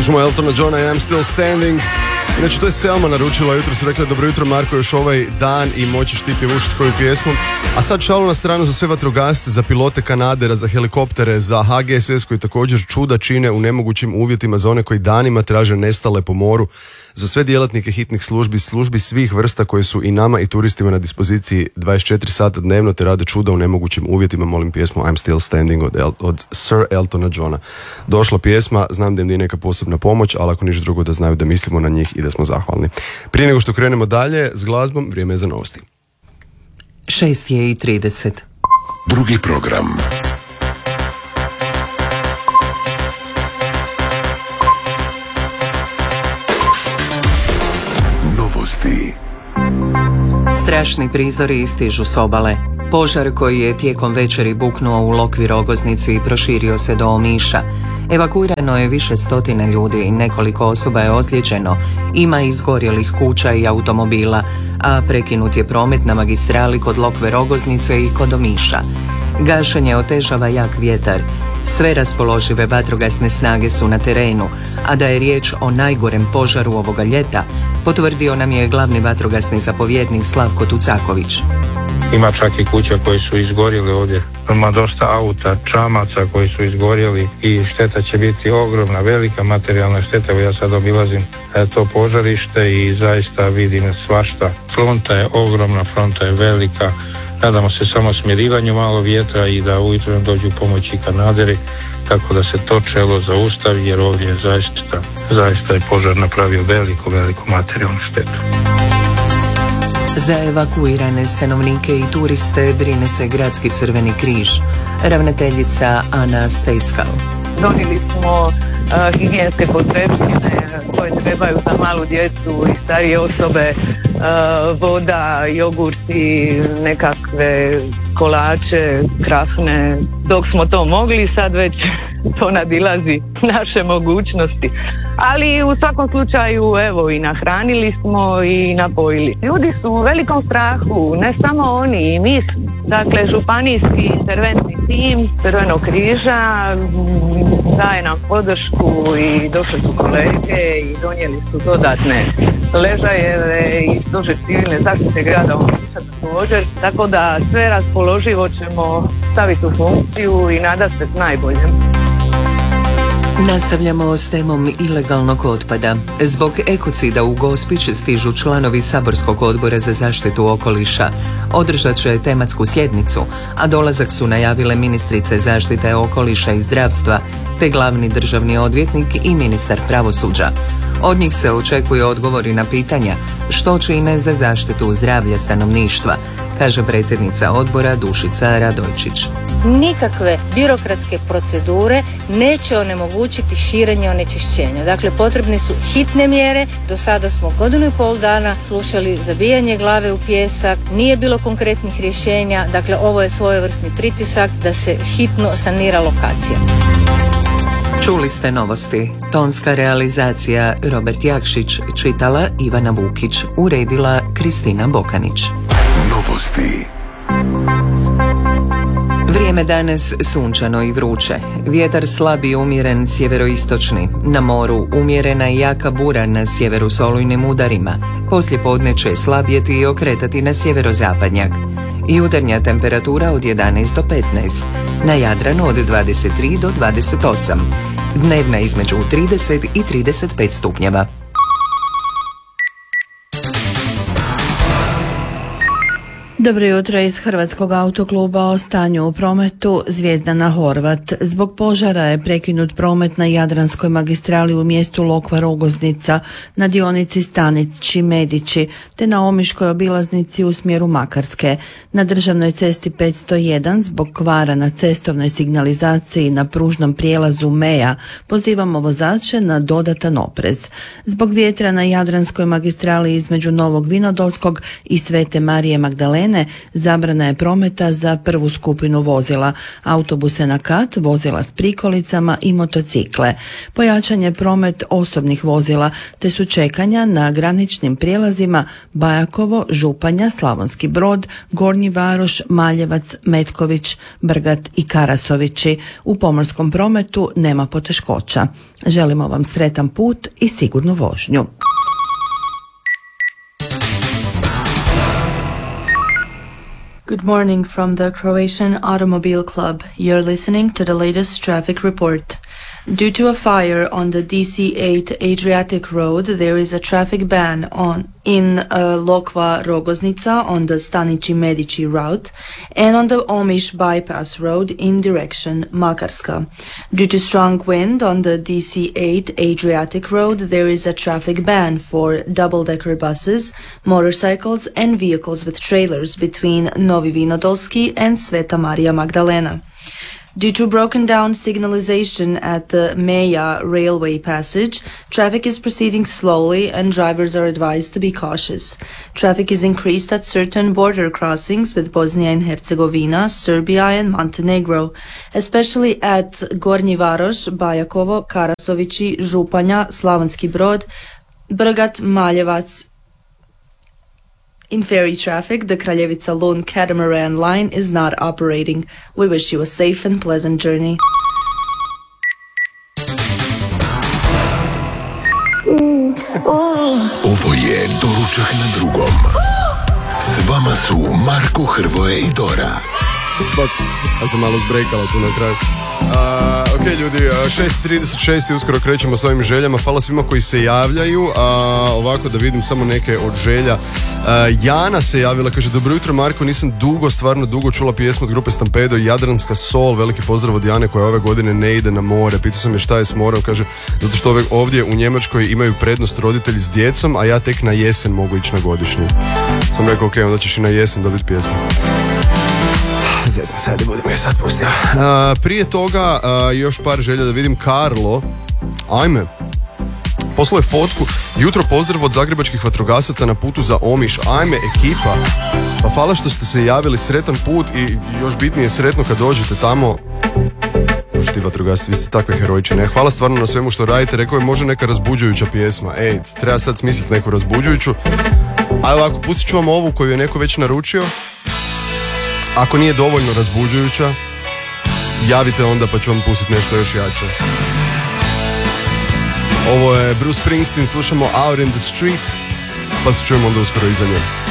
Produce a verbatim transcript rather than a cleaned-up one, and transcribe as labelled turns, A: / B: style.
A: Slušamo Eltona Johna i I'm Still Standing. Inače, to je Selma naručila jutro, su rekla dobro jutro Marko, još ovaj dan i moćeš ti pjevušiti koju pjesmu. A sad šalu na stranu za sve vatrogasce, za pilote kanadera, za helikoptere, za H G S S koji također čuda čine u nemogućim uvjetima, za one koji danima traže nestale po moru, za sve djelatnike hitnih službi, službi svih vrsta koji su i nama i turistima na dispoziciji dvadeset četiri sata dnevno te rade čuda u nemogućim uvjetima. Molim pjesmu I'm Still Standing od, El- od Sir Eltona Johna. Došla pjesma, znam da im nije neka posebna pomoć, ali ako ništa drugo da znaju da mislimo na njih i da smo zahvalni. Prije nego što krenemo dalje s glazbom, vrijeme je za novosti.
B: šest je i trideset.
C: Drugi program. Novosti.
B: Strašni prizori stižu s obale. Požar koji je tijekom večeri buknuo u Lokvi Rogoznici i proširio se do Omiša. Evakuirano je više stotina ljudi i nekoliko osoba je ozlijeđeno. Ima izgorjelih kuća i automobila, a prekinut je promet na magistrali kod Lokve Rogoznice i kod Omiša. Gašenje otežava jak vjetar. Sve raspoložive vatrogasne snage su na terenu, a da je riječ o najgorem požaru ovoga ljeta, potvrdio nam je glavni vatrogasni zapovjednik Slavko Tucaković.
D: Ima čak i kuća koji su izgorjeli ovdje. Ima dosta auta, čamaca koji su izgorjeli i šteta će biti ogromna, velika materijalna šteta. Ja sad obilazim to požarište i zaista vidim svašta. Fronta je ogromna, fronta je velika. Nadamo se samo smirivanju malo vjetra i da ujutro nam dođu pomoći kanaderi, tako da se to čelo zaustavi, jer ovdje je zaista, zaista je požar napravio veliku, veliku materijalnu štetu.
B: Za evakuirane stanovnike i turiste brine se Gradski crveni križ. Ravnateljica Ana Stejskal.
E: Donijeli smo uh, higijenske potrepštine koje trebaju za malu djecu i starije osobe, uh, voda, jogurti, nekakve kolače, krafne. Dok smo to mogli, sad već to nadilazi naše mogućnosti. Ali u svakom slučaju, evo, i nahranili smo i napojili. Ljudi su u velikom strahu, ne samo oni, i mi. Dakle, županijski interventni tim Crvenog križa daje nam podršku i došli su kolege i donijeli su dodatne ležajeve i stožer civilne zaštite grada Omiša također. Tako da sve raspoloživo ćemo staviti u funkciju i nadati se najboljem.
B: Nastavljamo s temom ilegalnog otpada. Zbog ekocida u Gospić stižu članovi Saborskog odbora za zaštitu okoliša. Održat će tematsku sjednicu, a dolazak su najavile ministrice zaštite okoliša i zdravstva, te glavni državni odvjetnik i ministar pravosuđa. Od njih se očekuje odgovori na pitanja što čine za zaštitu zdravlja stanovništva, kaže predsjednica odbora Dušica Radojčić.
F: Nikakve birokratske procedure neće onemogućiti širenje onečišćenja. Dakle, potrebne su hitne mjere. Do sada smo godinu i pol dana slušali zabijanje glave u pijesak, nije bilo konkretnih rješenja. Dakle, ovo je svojevrsni pritisak da se hitno sanira lokacija.
B: Čuli ste novosti. Tonska realizacija Robert Jakšić, čitala Ivana Vukić, uredila Kristina Bokanić.
C: Novosti.
B: Vrijeme danas sunčano i vruće. Vjetar slab i umjeren sjeveroistočni. Na moru umjerena i jaka bura na sjeveru s olujnim udarima. Poslijepodne će slabjeti i okretati na sjeverozapadnjak. Jutarnja temperatura od jedanaest do petnaest. Na Jadranu od dvadeset tri do dvadeset osam. Dnevna između trideset i trideset pet stupnjeva.
G: Dobro jutro iz Hrvatskog autokluba. O stanju u prometu. Zvjezdana Horvat. Zbog požara je prekinut promet na Jadranskoj magistrali u mjestu Lokva Rogoznica, na dionici Stanići Medići, te na Omiškoj obilaznici u smjeru Makarske. Na državnoj cesti petsto jedan zbog kvara na cestovnoj signalizaciji na pružnom prijelazu Meja pozivamo vozače na dodatan oprez. Zbog vjetra na Jadranskoj magistrali između Novog Vinodolskog i Svete Marije Magdalene sirene, zabrana je prometa za prvu skupinu vozila, autobuse na kat, vozila s prikolicama i motocikle. Pojačan je promet osobnih vozila, te su čekanja na graničnim prijelazima Bajakovo, Županja, Slavonski Brod, Gornji Varoš, Maljevac, Metković, Brgat i Karasovići. U pomorskom prometu nema poteškoća. Želimo vam sretan put i sigurnu vožnju.
H: Good morning from the Croatian Automobile Club. You're listening to the latest traffic report. Due to a fire on the D C eight Adriatic Road, there is a traffic ban on in uh, Lokva Rogoznica on the Stanići Medici route and on the Omiš Bypass Road in direction Makarska. Due to strong wind on the D C eight Adriatic Road, there is a traffic ban for double-decker buses, motorcycles and vehicles with trailers between Novi Vinodolski and Sveta Marija Magdalena. Due to broken down signalization at the Meja railway passage, traffic is proceeding slowly and drivers are advised to be cautious. Traffic is increased at certain border crossings with Bosnia and Herzegovina, Serbia and Montenegro, especially at Gornji Varoš, Bajakovo, Karasovići, Županja, Slavonski Brod, Brgat, Maljevac. In ferry traffic, the Kraljevica Lun catamaran line is not operating. We wish you a safe and pleasant journey.
C: Ovo je Doručak na drugom. S vama su Marko, Hrvoje i Dora.
A: Ja sam malo zbrekala tu na kraju. Uh, ok ljudi, šest trideset šest i uskoro krećemo s ovim željama. Hvala svima koji se javljaju. uh, Ovako da vidim samo neke od želja. uh, Jana se javila, kaže: dobro jutro Marko, nisam dugo, stvarno dugo čula pjesmu od grupe Stampedo, Jadranska sol. Veliki pozdrav od Jane koja ove godine ne ide na more. Pitao sam je šta je s morem, kaže zato što ove, ovdje u Njemačkoj imaju prednost roditelji s djecom, a ja tek na jesen mogu ići na godišnji. Sam rekao ok, onda ćeš i na jesen dobiti pjesmu. Zezna se, da budemo je sad pustio. Uh, prije toga uh, još par želja da vidim. Karlo, ajme, poslao je fotku. Jutro pozdrav od zagrebačkih vatrogasaca na putu za Omiš. Ajme, ekipa. Pa hvala što ste se javili, sretan put i još bitnije sretno kad dođete tamo. Už ti vatrogasci, vi ste takve herojiče, ne? Hvala stvarno na svemu što radite. Rekao je može neka razbuđujuća pjesma. Ej, treba sad smisliti neku razbuđujuću. A ovako, pustit ću vam ovu koju je neko već naručio. Ako nije dovoljno razbuđujuća, javite onda pa ću vam pustiti nešto još jače. Ovo je Bruce Springsteen, slušamo Out in the Street, pa se čujemo onda uskoro iza nje.